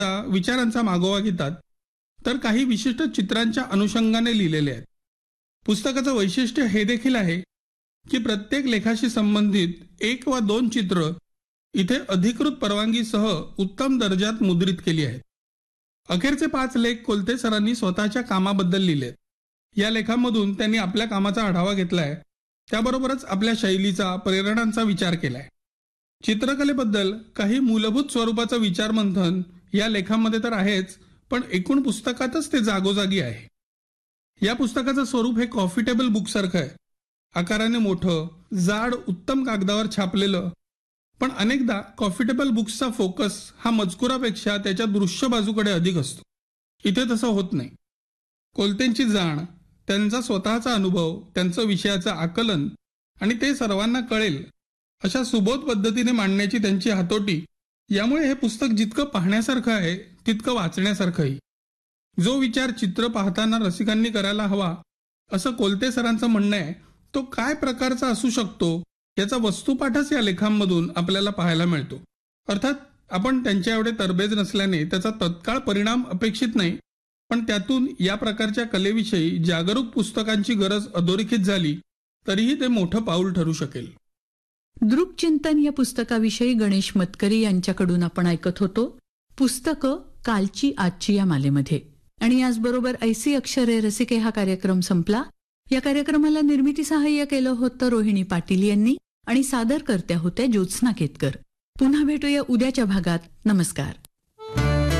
विचारांचा मागोवा घेतात, तर काही विशिष्ट चित्रांच्या अनुषंगाने लिहिलेले आहेत. पुस्तकाचं वैशिष्ट्य हे देखील आहे की प्रत्येक लेखाशी संबंधित 1 वा 2 चित्र इथे अधिकृत परवानगीसह उत्तम दर्जात मुद्रित केली आहेत. अखेरचे 5 लेख कोलते सरांनी स्वतःच्या कामाबद्दल लिहिलेत. या लेखांमधून त्यांनी आपल्या कामाचा आढावा घेतलाय, त्याबरोबरच आपल्या शैलीचा, प्रेरणांचा विचार केलाय. चित्रकलेबद्दल काही मूलभूत स्वरूपाचं विचारमंथन या लेखांमध्ये तर आहेच, पण एकूण पुस्तकातच ते जागोजागी आहे. या पुस्तकाचं स्वरूप हे कॉफी टेबल बुकसारखं आहे. आकाराने मोठं, जाड, उत्तम कागदावर छापलेलं. पण अनेकदा कॉफी टेबल बुक्सचा फोकस हा मजकुरापेक्षा त्याच्या दृश्य बाजूकडे अधिक असतो. इथे तसं होत नाही. कोलतेंची जाण, त्यांचा स्वतःचा अनुभव, त्यांचं विषयाचं आकलन आणि ते सर्वांना कळेल अशा सुबोध पद्धतीने मांडण्याची त्यांची हातोटी, यामुळे हे पुस्तक जितकं पाहण्यासारखं आहे तितकं वाचण्यासारखंही. जो विचार चित्र पाहताना रसिकांनी करायला हवा असं कोलते सरांचं म्हणणं आहे, तो काय प्रकारचा असू शकतो याचा वस्तुपाठच या लेखांमधून आपल्याला पाहायला मिळतो. अर्थात आपण त्यांच्या एवढे तरबेज नसल्याने त्याचा तत्काळ परिणाम अपेक्षित नाही, पण त्यातून या प्रकारच्या कलेविषयी जागरूक पुस्तकांची गरज अधोरेखित झाली तरीही ते मोठं पाऊल ठरू शकेल. दृक्चिंतन या पुस्तकाविषयी गणेश मतकरी यांच्याकडून आपण ऐकत होतो. पुस्तकं कालची आजची या मालेमध्ये. आणि याचबरोबर ऐसी अक्षरे रसिके हा कार्यक्रम संपला. या कार्यक्रमाला निर्मिती सहाय्य केलं होतं रोहिणी पाटील यांनी आणि सादर करत्या होत्या ज्योत्स्ना केतकर. पुन्हा भेटूया उद्याच्या भागात. नमस्कार.